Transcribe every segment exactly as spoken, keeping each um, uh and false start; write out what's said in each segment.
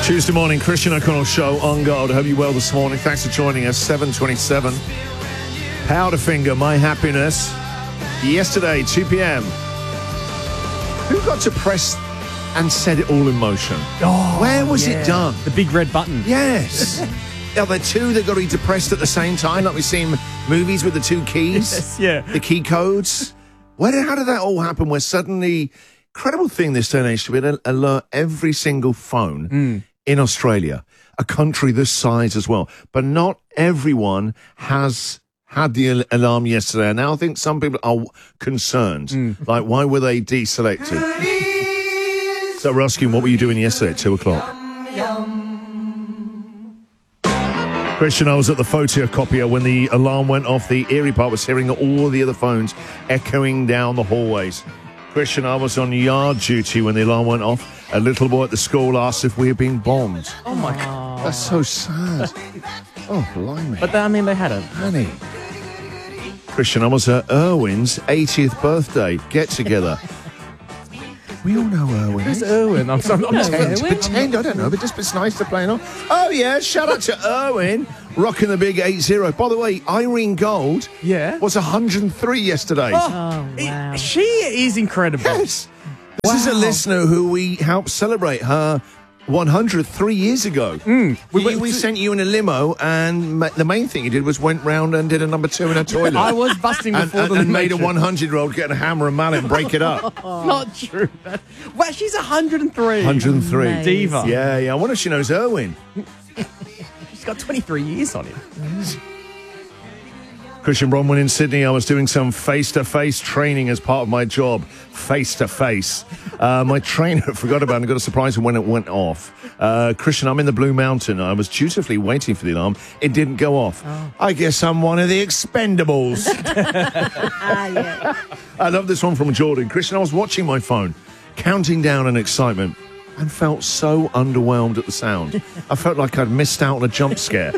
Tuesday morning, Christian O'Connell Show on Gold. I hope you're well this morning. Thanks for joining us. seven twenty-seven. Powderfinger, My Happiness. Yesterday, two p.m. Who got to press and set it all in motion? Oh, Where was yeah. it done? The big red button. Yes. Are there two that got to be depressed at the same time, like we see in movies with the two keys? Yes, yeah. The key codes? Where did, how did that all happen? Where suddenly, incredible thing this day and age to be able to alert every single phone mm. in Australia, a country this size as well. But not everyone has had the al- alarm yesterday. And now I think some people are concerned. Mm. Like, why were they deselected? So we're asking, what were you doing yesterday at two o'clock? Christian, I was at the photocopier when the alarm went off. The eerie part was hearing all the other phones echoing down the hallways. Christian, I was on yard duty when the alarm went off. A little boy at the school asked if we had been bombed. Oh, my God. That's so sad. Oh, blimey. But, I mean, they had a... Honey. Christian, I was at Irwin's eightieth birthday get-together. We all know Irwin. Who's Irwin? I'm sorry. I'm not pretend, pretend, I don't know, but just it's nice to play on. Oh, yeah, shout out to Irwin, rocking the big eight zero. By the way, Irene Gold yeah. was one hundred three yesterday. Oh, wow. She is incredible. Yes. This wow. is a listener who we helped celebrate her one hundred three years ago. Mm. We, we, we sent you in a limo, and ma- the main thing you did was went round and did a number two in a toilet. I was busting before and, the and, and made a limo. one hundred-year-old get a hammer and mallet and break it up. Not true. Well, she's one hundred three. one hundred three. Amazing. Diva. Yeah, yeah. I wonder if she knows Irwin. She's got twenty-three years on him. Mm. Christian Bronwyn in Sydney. I was doing some face-to-face training as part of my job. Face-to-face. Uh, my trainer forgot about it and got a surprise when it went off. Uh, Christian, I'm in the Blue Mountain. I was dutifully waiting for the alarm. It didn't go off. Oh. I guess I'm one of the expendables. ah, yeah. I love this one from Jordan. Christian, I was watching my phone, counting down in excitement, and felt so underwhelmed at the sound. I felt like I'd missed out on a jump scare.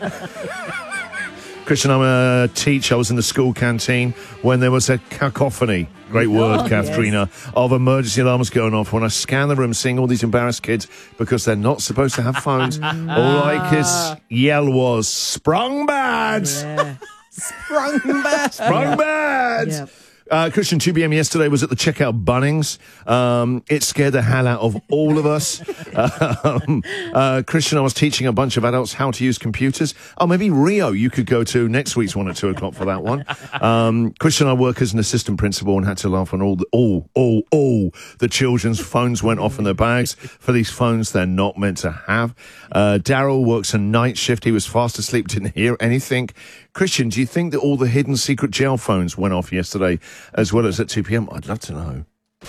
Christian, I'm a teacher. I was in the school canteen when there was a cacophony, great word, oh, Katharina, yes. of emergency alarms going off. When I scan the room, seeing all these embarrassed kids because they're not supposed to have phones, all I could yell was, sprung bad! Yeah. Sprung bad! Sprung bad! Yep. Uh, Christian, two p.m. yesterday was at the checkout Bunnings. Um, it scared the hell out of all of us. um, uh, Christian, I was teaching a bunch of adults how to use computers. Oh, maybe Rio you could go to next week's one at two o'clock for that one. Um, Christian, I work as an assistant principal and had to laugh when all, the, all, all, all the children's phones went off in their bags for these phones they're not meant to have. Uh, Daryl works a night shift. He was fast asleep, didn't hear anything. Christian, do you think that all the hidden secret jail phones went off yesterday as well as at two p.m? I'd love to know.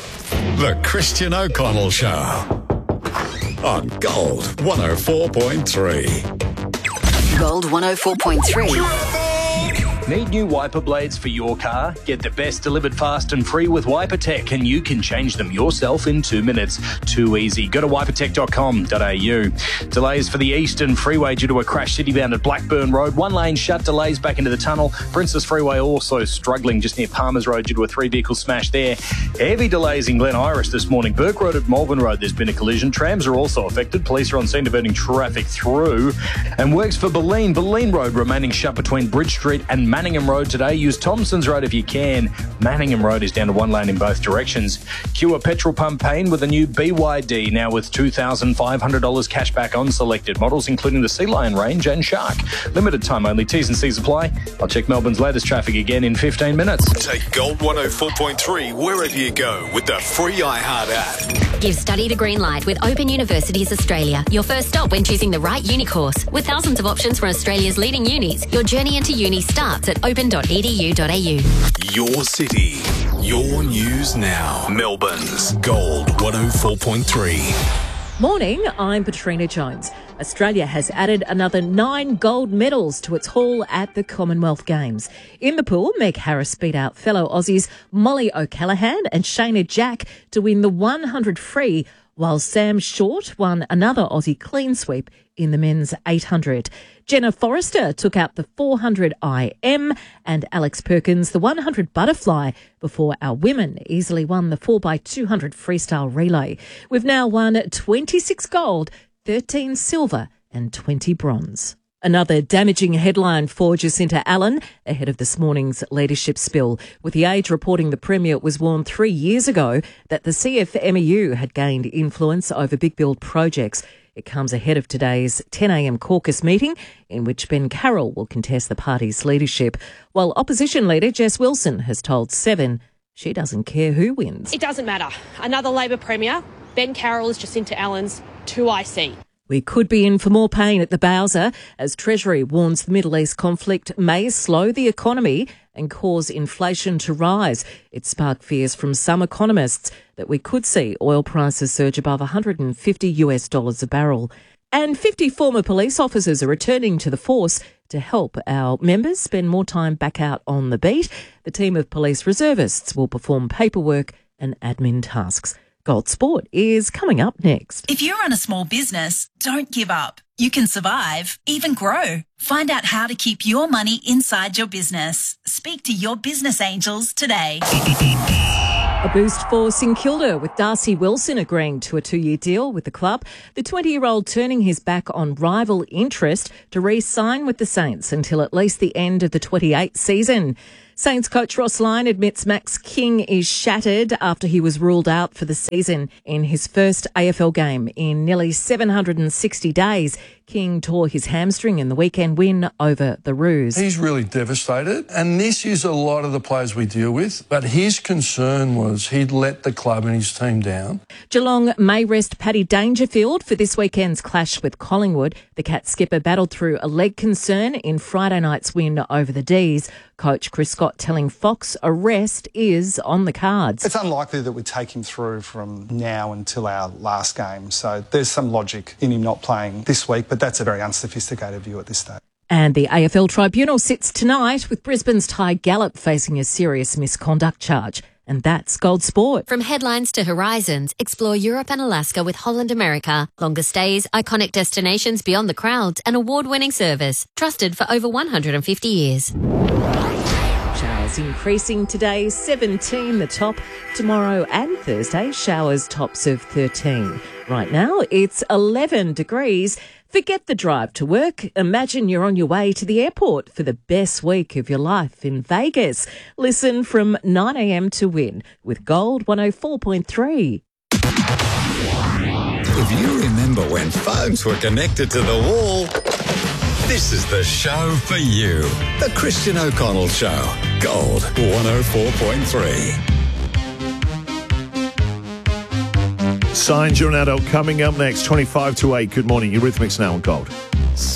The Christian O'Connell Show on Gold one oh four point three. Gold one oh four point three. Need new wiper blades for your car? Get the best delivered fast and free with WiperTech, and you can change them yourself in two minutes. Too easy. Go to wiper tech dot com dot a u. Delays for the Eastern Freeway due to a crash city-bound at Blackburn Road. One lane shut, delays back into the tunnel. Princess Freeway also struggling just near Palmers Road due to a three-vehicle smash there. Heavy delays in Glen Iris this morning. Burke Road at Malvern Road, there's been a collision. Trams are also affected. Police are on scene diverting traffic through. And works for Bulleen. Bulleen Road remaining shut between Bridge Street and Manningham Road today. Use Thompson's Road if you can. Manningham Road is down to one lane in both directions. Cue a petrol pump pain with a new B Y D, now with two thousand five hundred dollars cash back on selected models, including the Sea Lion range and Shark. Limited time only. T's and C's apply. I'll check Melbourne's latest traffic again in fifteen minutes. Take Gold one oh four point three wherever you go with the free iHeart app. Give study the green light with Open Universities Australia. Your first stop when choosing the right uni course. With thousands of options from Australia's leading unis, your journey into uni starts at open dot e d u dot a u. Your city, your news now. Melbourne's Gold one oh four point three. Morning, I'm Patrina Jones. Australia has added another nine gold medals to its haul at the Commonwealth Games. In the pool, Meg Harris beat out fellow Aussies Molly O'Callaghan and Shayna Jack to win the one hundred free, while Sam Short won another Aussie clean sweep in the men's eight hundred. Jenna Forrester took out the four hundred I M and Alex Perkins the one hundred butterfly before our women easily won the four by two hundred freestyle relay. We've now won twenty-six gold, thirteen silver and twenty bronze. Another damaging headline for Jacinta Allen ahead of this morning's leadership spill, with The Age reporting the Premier was warned three years ago that the C F M E U had gained influence over big build projects. It comes ahead of today's ten a m caucus meeting in which Ben Carroll will contest the party's leadership, while opposition leader Jess Wilson has told Seven she doesn't care who wins. It doesn't matter. Another Labor Premier, Ben Carroll is Jacinta Allen's two I C. We could be in for more pain at the Bowser as Treasury warns the Middle East conflict may slow the economy and cause inflation to rise. It sparked fears from some economists that we could see oil prices surge above one hundred fifty US dollars a barrel. And fifty former police officers are returning to the force to help our members spend more time back out on the beat. The team of police reservists will perform paperwork and admin tasks. Gold Sport is coming up next. If you run a small business, don't give up. You can survive, even grow. Find out how to keep your money inside your business. Speak to your business angels today. A boost for St Kilda with Darcy Wilson agreeing to a two-year deal with the club. The twenty-year-old turning his back on rival interest to re-sign with the Saints until at least the end of the twenty-eight season. Saints coach Ross Lyon admits Max King is shattered after he was ruled out for the season in his first A F L game in nearly seven hundred sixty days. King tore his hamstring in the weekend win over the Roos. He's really devastated, and this is a lot of the players we deal with, but his concern was he'd let the club and his team down. Geelong may rest Paddy Dangerfield for this weekend's clash with Collingwood. The Cats skipper battled through a leg concern in Friday night's win over the D's. Coach Chris Scott telling Fox a rest is on the cards. It's unlikely that we take him through from now until our last game, so there's some logic in him not playing this week, but that's a very unsophisticated view at this stage. And the A F L Tribunal sits tonight with Brisbane's Ty Gallop facing a serious misconduct charge. And that's Gold Sport. From headlines to horizons, explore Europe and Alaska with Holland America. Longer stays, iconic destinations beyond the crowds, and award-winning service. Trusted for over one hundred fifty years. Showers increasing today, seventeen the top. Tomorrow and Thursday, showers tops of thirteen. Right now, it's eleven degrees. Forget the drive to work. Imagine you're on your way to the airport for the best week of your life in Vegas. Listen from nine a m to Win with Gold one oh four point three. If you remember when phones were connected to the wall, this is the show for you. The Christian O'Connell Show. Gold one oh four point three. Signs You're an Adult coming up next, twenty-five to eight. Good morning. Eurythmics now on Gold.